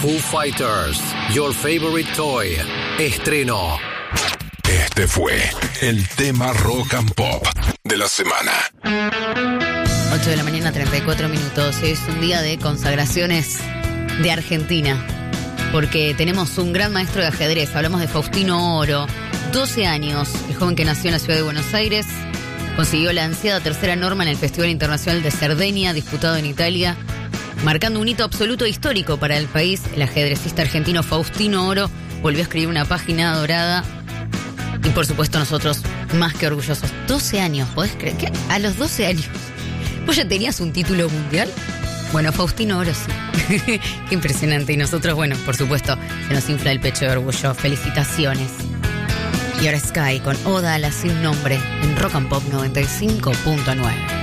Foo Fighters, Your Favorite Toy. Estreno. Este fue el tema rock and pop de la semana. 8 de la mañana, 34 minutos. Es un día de consagraciones de Argentina, porque tenemos un gran maestro de ajedrez. Hablamos de Faustino Oro, 12 años, el joven que nació en la ciudad de Buenos Aires, consiguió la ansiada tercera norma en el Festival Internacional de Cerdeña, disputado en Italia, marcando un hito absoluto e histórico para el país. El ajedrecista argentino Faustino Oro volvió a escribir una página dorada y, por supuesto, nosotros más que orgullosos. 12 años, ¿podés creer que a los 12 años vos ya tenías un título mundial? Bueno, Faustino Oro sí. Qué impresionante. Y nosotros, bueno, por supuesto, se nos infla el pecho de orgullo. Felicitaciones. Y ahora Sky con Oda a la Sin Nombre en Rock and Pop 95.9.